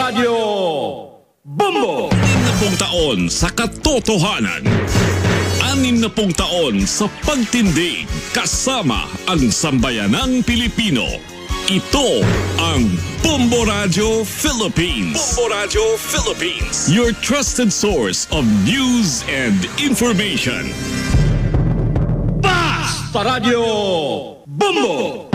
Radyo Bombo! 60 taon sa katotohanan. 60 taon sa pagtindig kasama ang sambayanang Pilipino. Ito ang Bombo Radio Philippines. Bombo Radio Philippines. Your trusted source of news and information. Sa Radyo Bombo!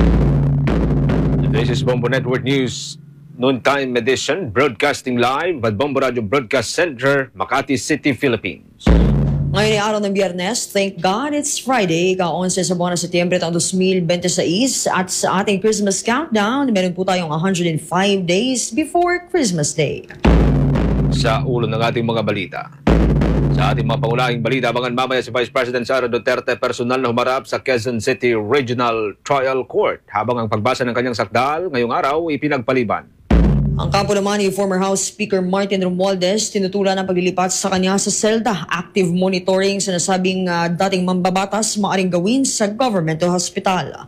This is Bombo Network News Noontime Edition, broadcasting live at Bombo Radio Broadcast Center, Makati City, Philippines. Ngayon ay araw ng Biyernes, thank God it's Friday, ika-11 sa buwan ng Setyembre taong 2026 at sa ating Christmas countdown, meron po tayong 105 days before Christmas Day. Sa ulo ng ating mga balita. Sa ating mga pangunahing balita, abangan mamaya si Vice President Sara Duterte personal na humarap sa Quezon City Regional Trial Court habang ang pagbasa ng kanyang sakdal ngayong araw ipinagpaliban. Ang kampo naman ni former House Speaker Martin Romualdez tinutulan ng paglilipat sa kanya sa selda. Active monitoring sa nasabing dating mambabatas maaring gawin sa government hospital.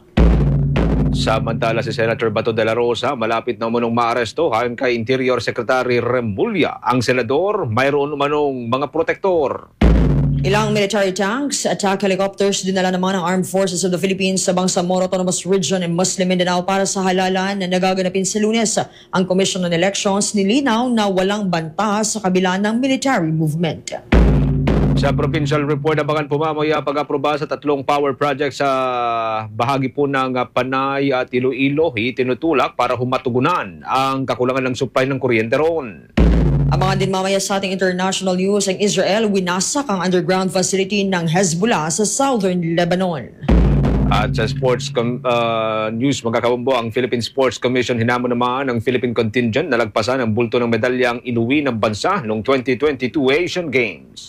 Samantala si Senator Bato de la Rosa malapit na umunong maaresto ayon kay Interior Secretary Remulla. Ang senador mayroon umanong mga protektor. Ilang military tanks, attack helicopters dinala naman ng Armed Forces of the Philippines sa Bangsamoro Autonomous Region in Muslim Mindanao para sa halalan na nagaganapin sa Lunes. Ang Commission on Elections nilinaw na walang banta sa kabila ng military movement. Sa provincial report, abangan po mamaya pag-aproba sa 3 power projects sa bahagi po ng Panay at Iloilo. Itinutulak para humatugunan ang kakulangan ng supply ng kuryente roon. Abangan din mamaya sa ating international news ang Israel winasak ang underground facility ng Hezbollah sa southern Lebanon. At sa sports news, magkakabombo, ang Philippine Sports Commission hinamon naman ang Philippine contingent na lagpasan ang bulto ng medalyang inuwi ng bansa noong 2022 Asian Games.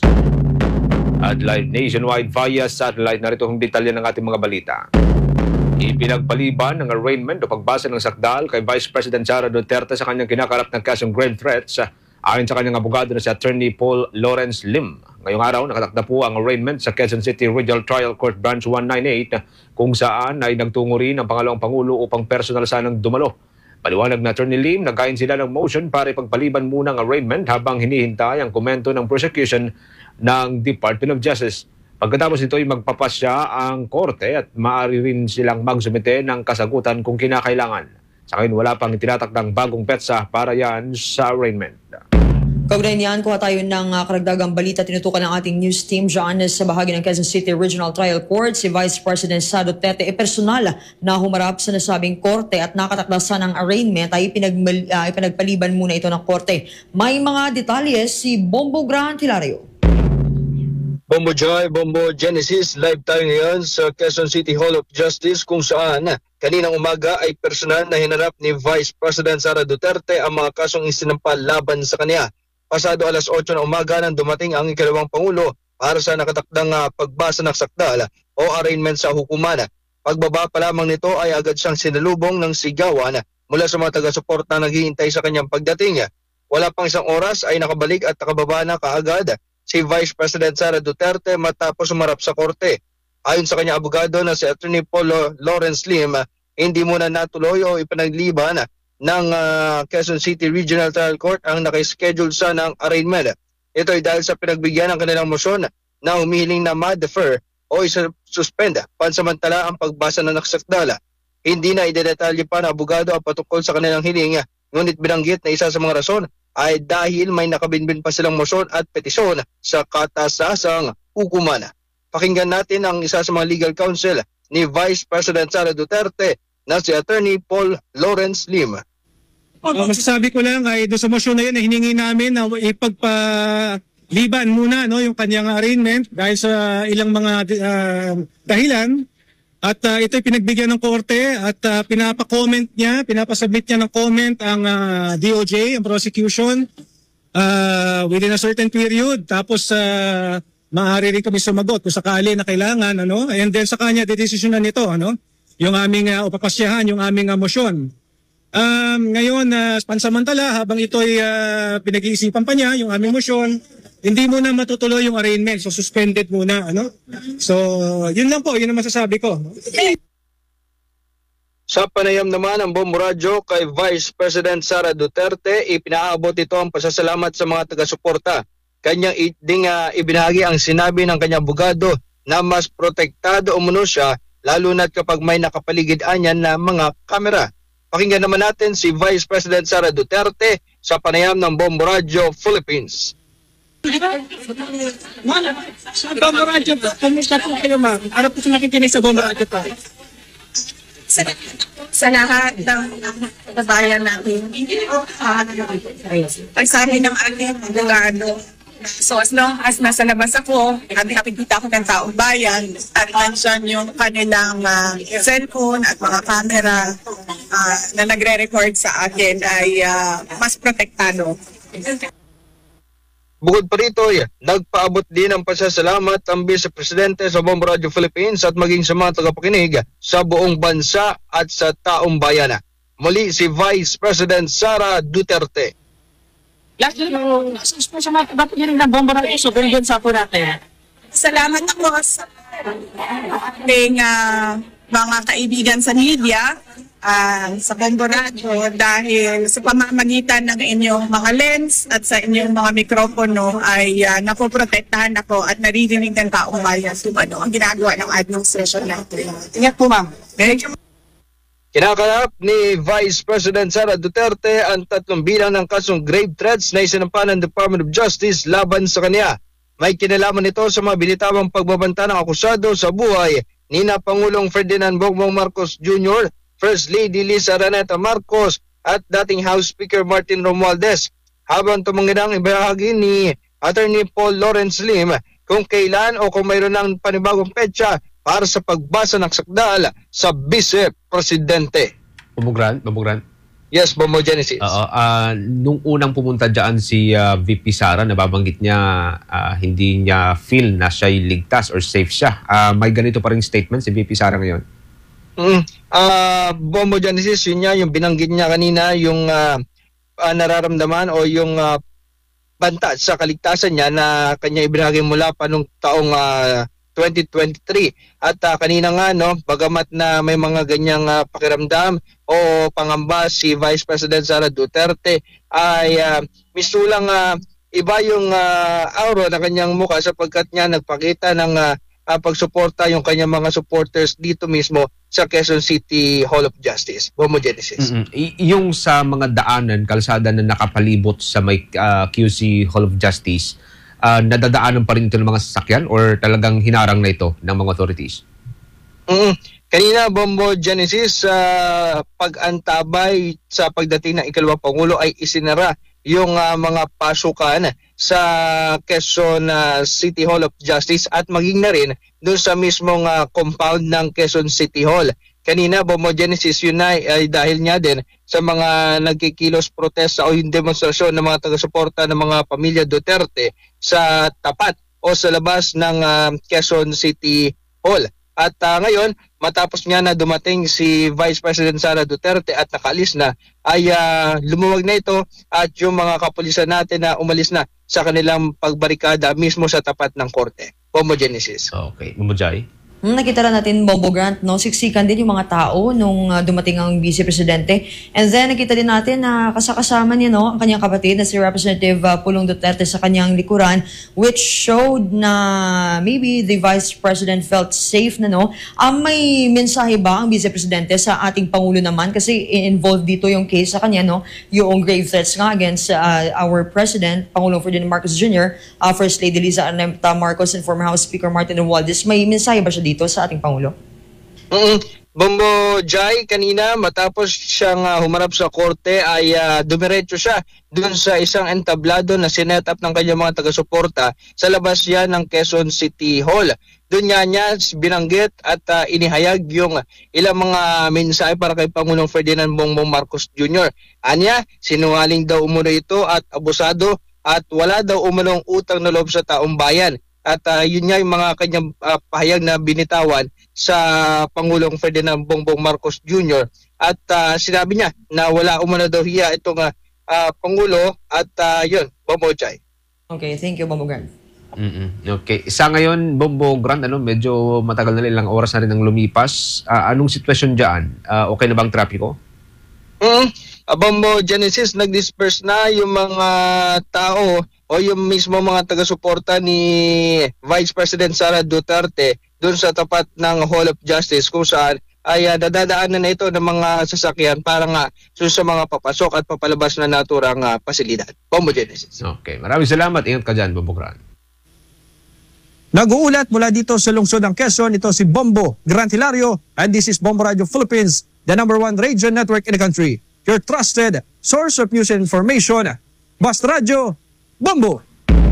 At live nationwide via satellite, narito ang detalye ng ating mga balita. Ipinagpaliban ng arraignment o pagbasa ng sakdal kay Vice President Sara Duterte sa kanyang kinakarap ng kasong grave threats ayon sa kanyang abogado na si Attorney Paul Lawrence Lim. Ngayong araw, nakatakda po ang arraignment sa Quezon City Regional Trial Court Branch 198 kung saan ay nagtungo rin ang pangalawang Pangulo upang personal sanang dumalo. Paliwanag na Attorney Lim, nagkain sila ng motion para ipagpaliban muna ang arraignment habang hinihintay ang komento ng prosecution ng Department of Justice. Pagkatapos ito ay magpapasya ang korte at maaari rin silang magsumite ng kasagutan kung kinakailangan. Sa ngayon, wala pang itinatakdang bagong petsa para yan sa arraignment. Kaugnay niyan, kuha tayo ng karagdagang balita. Tinutukan ng ating news team dyan sa bahagi ng Quezon City Regional Trial Court. Si Vice President Sara Duterte personal na humarap sa nasabing korte at nakatakdasan ng arraignment ay pinagpaliban muna ito ng korte. May mga detalye si Bombo Grant Hilario. Bombo Joy, Bombo Genesis, live tayo ngayon sa Quezon City Hall of Justice kung saan kaninang umaga ay personal na hinarap ni Vice President Sara Duterte ang mga kasong isinampa laban sa kanya. Pasado alas 8 na umaga nang dumating ang ikalawang Pangulo para sa nakatakdang pagbasa ng sakdal o arraignment sa hukuman. Pagbaba pa lamang nito ay agad siyang sinalubong ng sigawan mula sa mga taga-suporta na naghihintay sa kanyang pagdating. Wala pang isang oras ay nakabalik at nakababa na kaagad si Vice President Sara Duterte matapos umarap sa korte. Ayon sa kanyang abogado na si Attorney Paul Lawrence Lim, hindi muna natuloy o ipinagliban ng Quezon City Regional Trial Court ang nakaschedule sa ng arraignment. Ito ay dahil sa pinagbigyan ng kanilang motion na humihiling na ma-defer o isa-suspend pansamantala ang pagbasa ng naksakdala. Hindi na idedetalye pa ng abogado ang patungkol sa kanilang hiling, ngunit binanggit na isa sa mga rason ay dahil may nakabinbin pa silang motion at petisyon sa katasasang hukuman. Pakinggan natin ang isa sa mga legal counsel ni Vice President Sara Duterte na si Attorney Paul Lawrence Lim. Masasabi ko lang ay doon sa motion na yun na hiningi namin na ipagpaliban muna yung kanyang arraignment dahil sa ilang mga dahilan. At ito'y pinagbigyan ng korte at pinapasubmit niya ng comment ang DOJ, ang prosecution, within a certain period. Tapos maaari rin kami sumagot kung sakali na kailangan. And then sa kanya, dedesisyonan nito, yung aming upapasyahan, yung aming motion. Ngayon, pansamantala, habang ito'y pinag-iisipan pa niya, yung aming motion, hindi muna matutuloy yung arraignment. So, suspended muna. So, yun lang po. Yun ang masasabi ko. Sa panayam naman ng Bombo Radyo kay Vice President Sara Duterte, ipinaabot ito ang pasasalamat sa mga taga-suporta. Kanyang ibinahagi ang sinabi ng kanyang abogado na mas protektado umano siya lalo na't kapag may nakapaligid-anyan na mga kamera. Pakinggan naman natin si Vice President Sara Duterte sa panayam ng Bombo Radyo Philippines. Sa Bombo Radyo po, kumusta po kayo ma'am? Ano po sa nakikinig sa Bombo Radyo po? Sa lahat ng kabayan natin. Ang sabi ng aking abogado, so as long as nasa labas ako, nakikita ko ng taong bayan at nandyan yung kanilang cellphone at mga camera na nagre-record sa akin ay mas protektado. Bukod pa rito, nagpaabot din ng pasasalamat ang Vice Presidente sa Bombo Radio Philippines at maging sa mga tagapakinig sa buong bansa at sa taong bayan. Muli si Vice President Sara Duterte. Last yung sa mga tagapakinig ng Bombo Radio, so ganyan sa po natin. Salamat ako sa ating mga kaibigan sa media, sa Bombo Radio, dahil sa pamamagitan ng inyong mga lens at sa inyong mga mikropono ay napoprotektahan ako at naririnig ng taong bayan kung ano ang ginagawa ng administration natin. Ingat po ma'am. Kinakalap ni Vice President Sara Duterte ang 3 bilang ng kasong grave threats na isinampa ng Department of Justice laban sa kanya. May kinalaman ito sa mga binitawang pagbabanta ng akusado sa buhay ni na Pangulong Ferdinand Bongbong Marcos Jr., First Lady Liza Araneta Marcos at dating House Speaker Martin Romualdez. Habang tumanginang ibahagi ni Attorney Paul Lawrence Lim kung kailan o kung mayroon ng panibagong petsa para sa pagbasa ng sakdal sa Vice Presidente. Bombo Grant. Yes, Bombo Genesis. Nung unang pumunta dyan si VP Sara, nababanggit niya hindi niya feel na siya'y ligtas or safe siya. May ganito pa rin statement si VP Sara ngayon. Bombo Genesis, yun niya, yung binanggit niya kanina, yung nararamdaman o yung banta sa kaligtasan niya na kanya ibinahagi mula pa nung taong 2023. At kanina nga, bagamat na may mga ganyang pakiramdam o pangamba si Vice President Sara Duterte, ay misulang iba yung aura na kanyang mukha sapagkat niya nagpakita ng pagsuporta yung kanyang mga supporters dito mismo sa Quezon City Hall of Justice. Bombo Genesis. Yung sa mga daanan, kalsada na nakapalibot sa may QC Hall of Justice, nadadaanan pa rin ito ng mga sasakyan or talagang hinarang na ito ng mga authorities? Kanina, Bombo Genesis, pag-antabay sa pagdating ng ikalawang Pangulo ay isinara yung mga pasukan sa Quezon City Hall of Justice at maging na rin doon sa mismong compound ng Quezon City Hall. Kanina, Bombo Genesis, yun ay dahil nga din sa mga nagkikilos protesta o yung demonstrasyon ng mga taga-suporta ng mga pamilya Duterte sa tapat o sa labas ng Quezon City Hall. At ngayon, matapos nga na dumating si Vice President Sara Duterte at nakaalis na, ay lumuwag na ito at yung mga kapulisan natin na umalis na sa kanilang pagbarikada mismo sa tapat ng korte. Bombo Genesis. Okay. Bombo Jai? Nakita lang natin, Bombo Grant, siksikan din yung mga tao nung dumating ang Vice Presidente. And then nakita din natin na kasama niya ang kanyang kapatid na si Representative Pulong Duterte sa kanyang likuran, which showed na maybe the Vice President felt safe na may mensahe ba ang Vice Presidente sa ating Pangulo naman? Kasi involved dito yung case sa kanya, yung grave threats nga against our President, Pangulong Ferdinand Marcos Jr., First Lady Liza Araneta Marcos, and former House Speaker Martin Romualdez. May mensahe ba siya dito sa ating Pangulo? Bombo Jai, kanina matapos siyang humarap sa korte ay dumiretso siya dun sa isang entablado na sinet up ng kanyang mga taga-suporta sa labas yan ng Quezon City Hall. Doon niya binanggit at inihayag yung ilang mga mensahe para kay Pangulong Ferdinand Bongbong Marcos Jr. Anya, sinungaling daw umuno ito at abusado at wala daw umunong utang na loob sa taong bayan. At yun nga yung mga kanyang pahayag na binitawan sa Pangulong Ferdinand Bongbong Marcos Jr. At sinabi niya na wala umano daw hiya itong Pangulo at yun, Bombo Jai. Okay, thank you, Bombo Grant. Okay. Sa ngayon, Bombo Grant, medyo matagal na rin, ilang oras na rin ang lumipas. Anong sitwasyon dyan? Okay na bang trapiko? Bombo Genesis, nag-disperse na yung mga tao o yung mismo mga taga-suporta ni Vice President Sara Duterte doon sa tapat ng Hall of Justice kung saan ay dadadaanan na ito ng mga sasakyan para nga sa mga papasok at papalabas na naturang pasilidad. Bombo Genesis. Okay. Maraming salamat. Ingat ka dyan, Bombo Grant. Nag-uulat mula dito sa lungsod ng Quezon, ito si Bombo Grant Hilario, and this is Bombo Radio Philippines, the #1 radio network in the country. Your trusted source of news and information. Basta Radio, Bombo!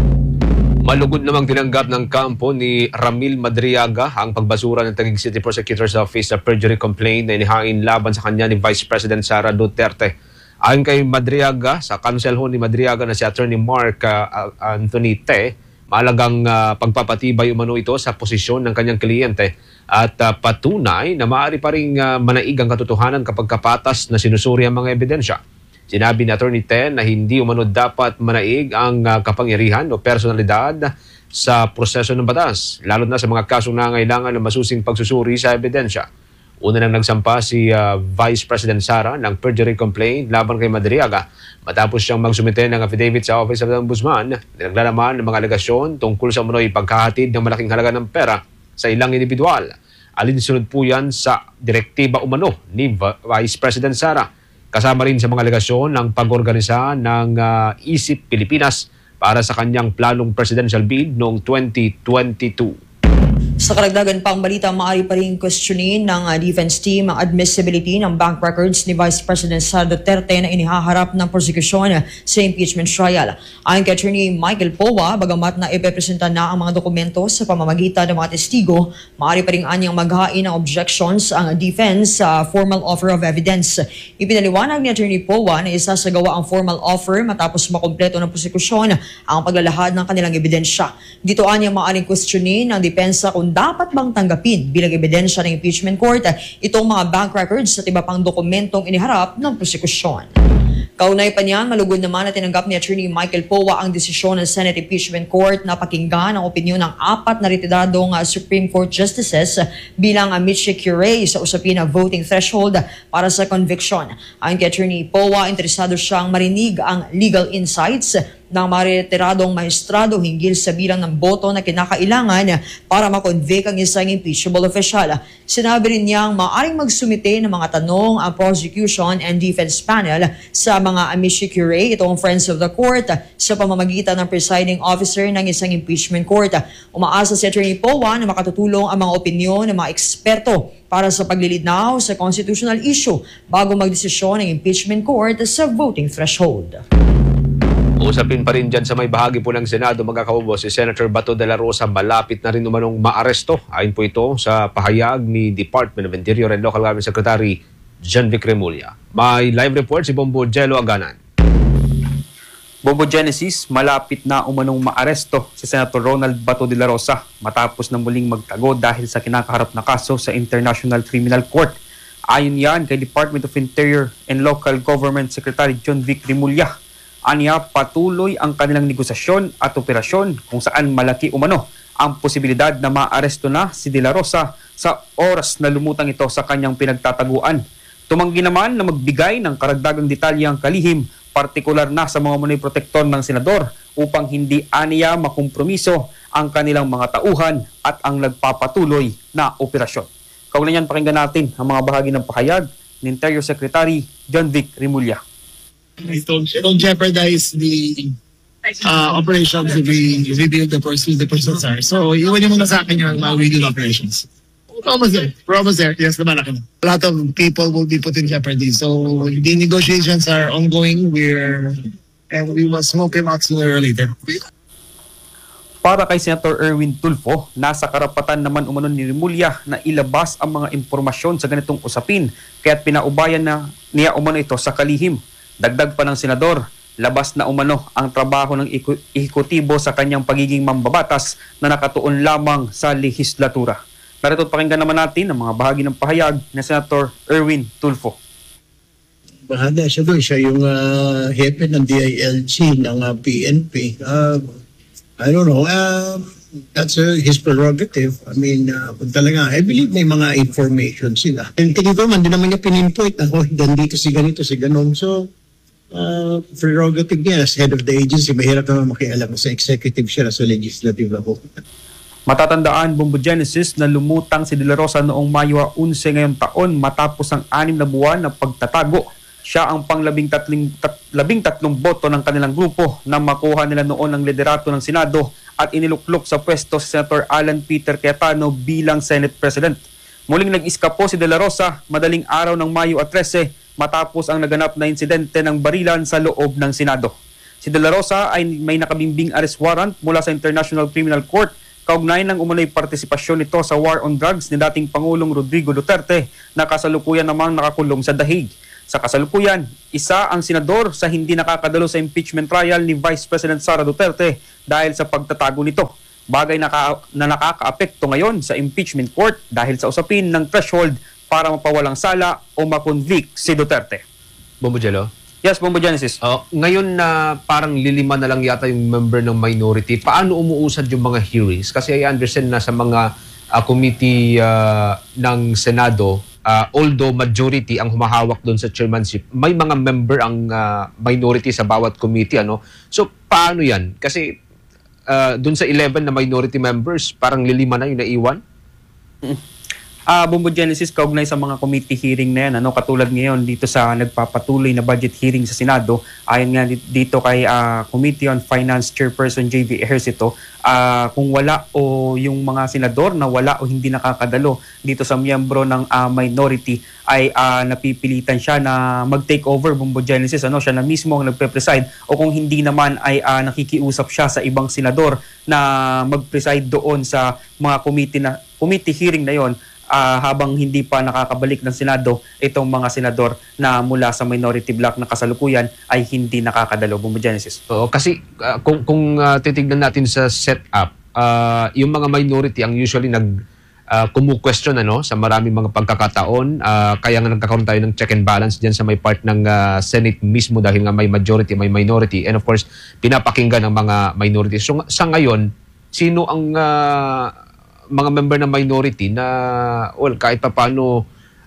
Malugod namang tinanggap ng kampo ni Ramil Madriaga ang pagbasura ng Taguig City Prosecutor's Office sa perjury complaint na inihain laban sa kanya ni Vice President Sara Duterte. Ayon kay Madriaga, sa counsel ni Madriaga na si Attorney Mark Anthony Te, mahalagang pagpapatibay umano ito sa posisyon ng kanyang kliyente at patunay na maaari pa ring manaig ang katotohanan kapag kapatas na sinusuri ang mga ebidensya. Sinabi ni Attorney Ten na hindi umano dapat manaig ang kapangyarihan o personalidad sa proseso ng batas, lalo na sa mga kasong nangailangan ng masusing pagsusuri sa ebidensya. Una nang nagsampa si Vice President Sara ng perjury complaint laban kay Madriaga matapos siyang magsumite ng affidavit sa Office of the Ombudsman na naglalaman ng mga alegasyon tungkol sa umano'y pagkahatid ng malaking halaga ng pera sa ilang individual. Alinsunod po yan sa direktiba umano ni Vice President Sara. Kasama rin sa mga alegasyon ng pag-organisa ng Isip Pilipinas para sa kanyang planong presidential bid noong 2022. Sa karagdagan pang balita, maaari pa rin questionin ng defense team ang admissibility ng bank records ni Vice President Sara Duterte na inihaharap ng prosekusyon sa impeachment trial. Ayon kay Attorney Michael Powa, bagamat na ipepresenta na ang mga dokumento sa pamamagitan ng mga testigo, maaari pa rin anyang maghain ng objections ang defense sa formal offer of evidence. Ipinaliwanag ni Attorney Powa na isasagawa ang formal offer matapos makumpleto ng prosekusyon ang paglalahad ng kanilang ebidensya. Dito anyang maaaring questionin ng depensa kung dapat bang tanggapin bilang ebidensya ng impeachment court itong mga bank records at iba pang dokumentong iniharap ng prosekusyon. Kaunay pa niyan, malugod naman na tinanggap ni Attorney Michael Powa ang desisyon ng Senate Impeachment Court na pakinggan ang opinyon ng 4 na retiradong Supreme Court Justices bilang amicus curiae sa usapin ng voting threshold para sa conviction. Ayon kay Attorney Powa, interesado siyang marinig ang legal insights ng mga retiradong maestrado hinggil sa bilang ng boto na kinakailangan para makonvict ang isang impeachable official. Sinabi rin niyang maaaring magsumite ng mga tanong ang prosecution and defense panel sa mga amicus curiae, itong Friends of the Court, sa pamamagitan ng presiding officer ng isang impeachment court. Umaasa si Attorney Powa na makatutulong ang mga opinyon ng mga eksperto para sa paglilinaw sa constitutional issue bago magdesisyon ng impeachment court sa voting threshold. Usapin pa rin dyan sa may bahagi po ng Senado, mga kaubo, si Senator Bato de la Rosa malapit na rin umanong maaresto. Ayon po ito sa pahayag ni Department of Interior and Local Government Secretary John Vic Remulla. May live report si Bombo Jello Aganan. Bombo Genesis, malapit na umanong maaresto si Senator Ronald Bato de la Rosa matapos na muling magtago dahil sa kinakaharap na kaso sa International Criminal Court. Ayon yan kay Department of Interior and Local Government Secretary John Vic Remulla. Aniya, patuloy ang kanilang negosasyon at operasyon kung saan malaki umano ang posibilidad na maaresto na si De La Rosa sa oras na lumutang ito sa kanyang pinagtataguan. Tumanggi naman na magbigay ng karagdagang detalye ang kalihim, partikular na sa mga munay protektor ng senador upang hindi aniya makompromiso ang kanilang mga tauhan at ang nagpapatuloy na operasyon. Kaugnay niyan, pakinggan natin ang mga bahagi ng pahayag ni Interior Secretary John Vic Remulla. Don't jeopardize the operations if we reveal the persons are. So, iwan niyo muna sa akin yung mga reveal operations. Almost there. Yes, naman akin. A lot of people will be put in jeopardy. So, the negotiations are ongoing. And we will smoke him out sooner or later. Para kay Senator Erwin Tulfo, nasa karapatan naman umano ni Remulla na ilabas ang mga impormasyon sa ganitong usapin, kaya't pinaubayan na niya umano ito sa kalihim. Dagdag pa ng senador, labas na umano ang trabaho ng ehekutibo sa kanyang pagiging mambabatas na nakatuon lamang sa lehislatura. Narito pakinggan naman natin ang mga bahagi ng pahayag ni Senator Erwin Tulfo. Bahada siya doon, siya yung hepe ng DILG ng PNP. I don't know. That's his prerogative. I mean, kung talaga, I believe may mga information sila. And tingin ko man, di naman niya pinimpoint ako, dito si ganito, si ganon. So, prerogative niya as head of the agency, mahirap naman makialam sa executive siya, sa legislative ako. Matatandaan, Bombo Genesis, na lumutang si De La Rosa noong Mayo 11 ngayong taon matapos ang 6 na buwan na pagtatago. Siya ang pang-13 boto ng kanilang grupo na makuha nila noon ang liderato ng Senado at iniluklok sa pwesto si Senator Alan Peter Cayetano bilang Senate President. Muling nag-iskapo si De La Rosa madaling araw ng Mayo 13 matapos ang naganap na insidente ng barilan sa loob ng Senado. Si De La Rosa ay may nakabimbing arrest warrant mula sa International Criminal Court kaugnay ng umano'y partisipasyon nito sa war on drugs ni dating Pangulong Rodrigo Duterte na kasalukuyan namang nakakulong sa The Hague. Sa kasalukuyan, isa ang senador sa hindi nakakadalo sa impeachment trial ni Vice President Sara Duterte dahil sa pagtatago nito. Bagay na nakakaapekto ngayon sa impeachment court dahil sa usapin ng threshold para mapawalang sala o makonvict si Duterte. Bombo Jello? Yes, Bombo Genesis. Ngayon na parang lilima na lang yata yung member ng minority, paano umuusad yung mga hearings? Kasi I understand na sa mga committee ng Senado, although majority ang humahawak doon sa chairmanship, may mga member ang minority sa bawat committee. So, paano yan? Kasi doon sa 11 na minority members, parang lilima na yung naiwan? Bombo Genesis, kaugnay sa mga committee hearing na yan, katulad ngayon dito sa nagpapatuloy na budget hearing sa Senado, ayon nga dito kay Committee on Finance Chairperson J.V. Ejercito, kung wala o yung mga senador na wala o hindi nakakadalo dito sa miyembro ng minority ay napipilitan siya na mag-take over, Bombo Genesis. Siya na mismo ang nagpe-preside o kung hindi naman ay nakikiusap siya sa ibang senador na mag-preside doon sa mga committee hearing na yon. Habang hindi pa nakakabalik ng Senado, itong mga senador na mula sa minority bloc na kasalukuyan ay hindi nakakadalo, Bombo Genesis. Oo, kasi kung titignan natin sa setup, yung mga minority ang usually kumu-question sa maraming mga pagkakataon, kaya nga nagkakaroon tayo ng check and balance dyan sa may part ng Senate mismo dahil nga may majority, may minority, and of course, pinapakinggan ng mga minority. So sa ngayon, sino ang mga member ng minority na kahit pa paano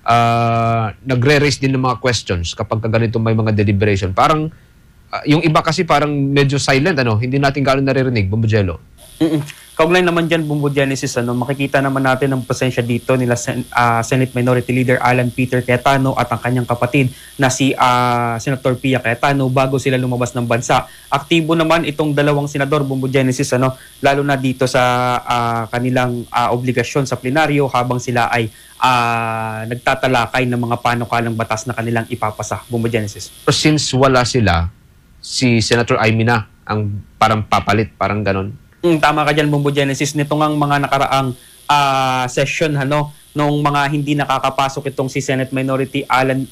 nagre-raise din ng mga questions kapag ganito may mga deliberation. Parang yung iba kasi parang medyo silent, hindi natin gano'n naririnig, Bombo Jello. Kaugnay naman dyan, Bombo Genesis, makikita naman natin ang presensya dito nila Senate Minority Leader Alan Peter Cayetano at ang kanyang kapatid na si Senator Pia Cayetano bago sila lumabas ng bansa. Aktibo naman itong dalawang senador, Bombo Genesis, lalo na dito sa kanilang obligasyon sa plenaryo habang sila ay nagtatalakay ng mga panukalang batas na kanilang ipapasa, Bombo Genesis. Since wala sila, si Senator Amy na ang parang papalit, parang ganon. Tama ka dyan, Bombo Genesis. Nito ngang mga nakaraang session, nung mga hindi nakakapasok itong si Senate Minority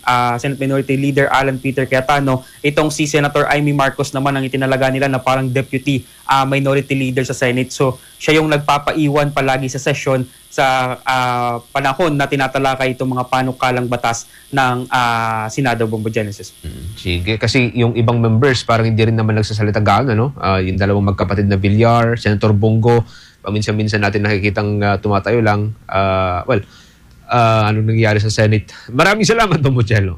Leader Alan Peter Cayetano, itong si Senator Amy Marcos naman ang itinalaga nila na parang deputy minority leader sa Senate. So, siya yung nagpapaiwan palagi sa session sa panahon na tinatalakay itong mga panukalang batas ng Senado, Bombo Genesis. Sige, kasi yung ibang members parang hindi rin naman nagsasalita gaano, yung dalawang magkapatid na Villar, Senator Bongo, paminsan-minsan natin nakikitang tumatayo lang. Anong nangyayari sa Senate? Maraming salamat, Bombo Jello.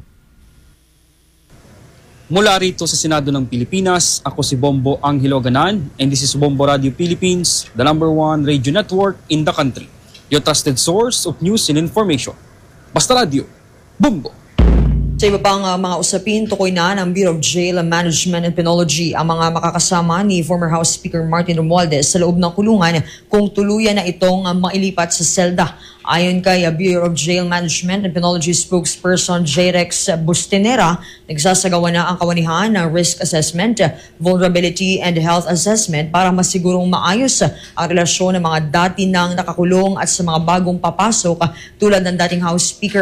Mula rito sa Senado ng Pilipinas, ako si Bombo Angelo Ganan, and this is Bombo Radio Philippines, the #1 radio network in the country. Your trusted source of news and information. Basta Radio, Bombo! Sa iba pang mga usapin, tukoy na ng Bureau of Jail Management and Penology ang mga makakasama ni former House Speaker Martin Romualdez sa loob ng kulungan kung tuluyan na itong mailipat sa selda. Ayon kay Bureau of Jail Management and Penology spokesperson J-Rex Bustinera, nagsasagawa na ang kawanihan ng risk assessment, vulnerability and health assessment para masigurong maayos ang relasyon ng mga dati nang nakakulong at sa mga bagong papasok tulad ng dating House Speaker.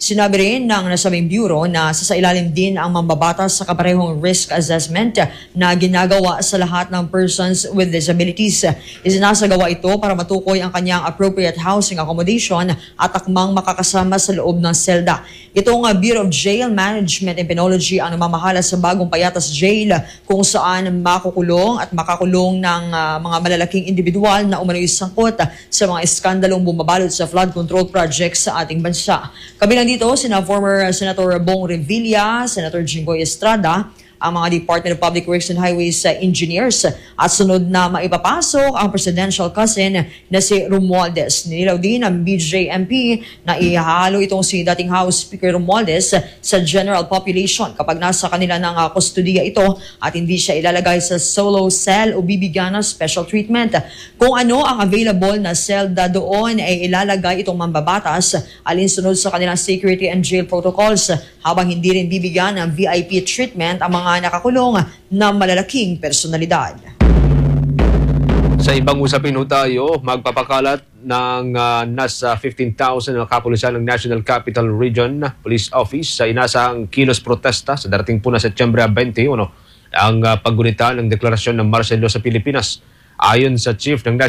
Sinabi rin ng nasabing bureau na sasailalim din ang mambabatas sa kaparehong risk assessment na ginagawa sa lahat ng persons with disabilities. Isinasagawa ito para matukoy ang kanyang appropriate housing accommodation at akmang makakasama sa loob ng selda. Itong Bureau of Jail Management and Penology ang namamahala sa bagong Payatas Jail kung saan makukulong at makakulong ng mga malalaking individual na umano'y sangkot sa mga iskandalong bumabalot sa flood control project sa ating bansa. Kabilang dito, sina former Senator Bong Revilla, Senator Jinggoy Estrada, ang mga Department of Public Works and Highways engineers at sunod na maipapasok ang presidential cousin na si Romualdez. Ninilaw din ng BJMP na ihahalo itong si dating House Speaker Romualdez sa general population kapag nasa kanila ng kustudiya ito at hindi siya ilalagay sa solo cell o bibigyan ng special treatment. Kung ano ang available na selda doon ay ilalagay itong mambabatas alinsunod sa kanilang security and jail protocols habang hindi rin bibigyan ng VIP treatment ang mga nakakulong na malalaking personalidad. Sa ibang usapin tayo, magpapakalat ng nasa 15,000 na kapulisan ng National Capital Region Police Office sa inasahang kilos protesta sa darating po na Setyembre 21 ang paggunita ng deklarasyon ng martial law sa Pilipinas. Ayon sa Chief ng